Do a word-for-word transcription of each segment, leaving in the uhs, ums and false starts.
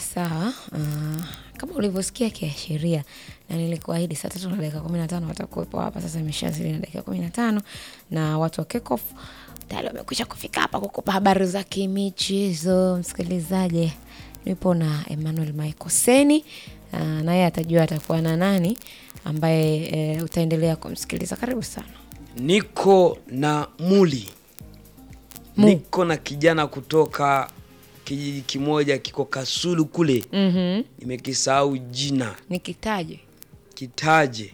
Sawa. Uh, kama ulivyosikia kiashiria na nilikuahidi saa tatu na dakika kumi na tano watakuwepo hapa. Sasa imeshazidi na dakika kumi na tano na watu wa Kickoff tayari wamekwisha kufika hapa kukupa habari za kimichezo. Msikilizaji, nipo na Emmanuel Maikoseni, uh, naye atajua atakuwa na nani ambaye e, utaendelea kumsikiliza. Karibu sana. Niko na Muli. Mu. Niko na kijana kutoka kijiji kimoja kiko Kasulu kule. Mhm. Nimekisahau jina. Nikitaje? Kitaje.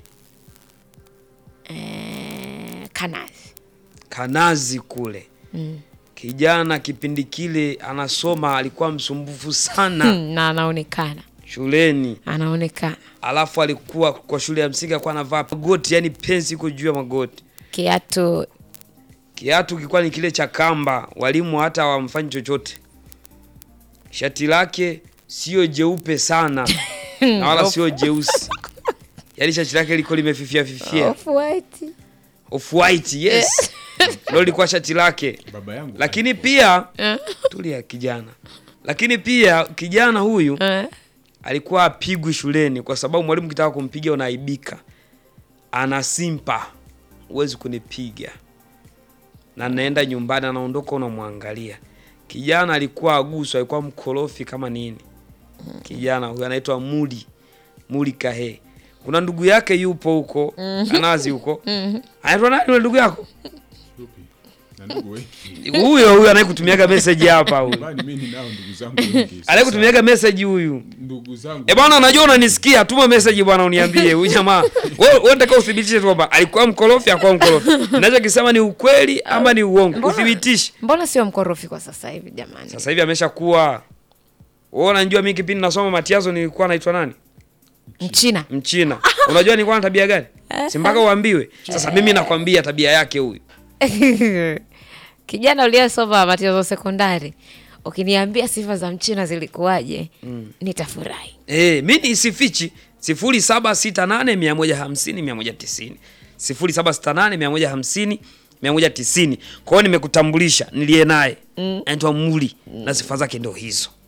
Eh, Kanazi. Kanazi kule. Mm. Kijana kipindi kile anasoma alikuwa msumbufu sana. Na anaonekana shuleni. Anaonekana. Alafu alikuwa kwa shule ya msingi alikuwa anavaa magoti, yani pensi iko juu ya magoti. Kiatu Kiatu kilikuwa ni kile cha kamba, walimu hata hawamfanyi chochote. Shati lake sio jeupe sana na wala sio jeusi. Yaani shati lake liko limefifia fifia. Off white. Off white, yes. Ndio lilikuwa shati lake. Baba yangu. Lakini pia tulia kijana. Lakini pia kijana huyu alikuwa apigwi shuleni kwa sababu mwalimu kitaka kumpiga unaaibika. Ana simpa. Huwezi kunipiga. Na naenda nyumbani anaondoka unamwangalia. Kijana alikuwa aguswa, alikuwa mkorofi kama nini. Kijana huyu anaitwa Muli. Muli Kahe. Kuna ndugu yake yupo huko, Kanazi huko. Anaitwa nani yule ndugu yako? Yupi? Na ndugu wewe. Huyo huyo anayekutumiaga message hapa huyu. Bali mimi ninao ndugu zangu wengi. Anayekutumiaga message huyu. Ndugu zangu. Eh bwana, unajua unanisikia, tuma message bwana uniambie huyu jamaa. Wewe wewe unataka uthibitishe tu kwamba alikuwa mkorofi au mkorofi. Naweza kusema ni ukweli ama ni uongo. Uthibitishe. Mbona sio mkorofi kwa sasa hivi jamani? Sasa hivi ameshakuwa. Wewe unajua mimi kipindi nasoma Matiazo nilikuwa naitwa nani? Mchina. Mchina. Unajua nilikuwa na tabia gani? Si mpaka uambiwe. Sasa mimi nakwambia tabia yake huyu. Kijana uliyesoma Matiazo sekondari, ukiniambia sifa za Mchina zilikuwaje, mm. nitafurahi. Eh, mimi nisifichi sifuri saba sita nane mia moja hamsini mia moja tisini. sifuri saba sita nane mia moja hamsini mia moja tisini. Kwa hiyo nimekutambulisha, nilie naye. Mm. Anaitwa Muli mm. na sifa zake ndio hizo.